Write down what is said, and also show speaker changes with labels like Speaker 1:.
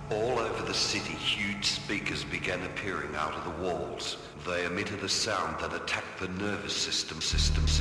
Speaker 1: All over the city, huge speakers began appearing out of the walls. They emitted a sound that attacked the nervous system.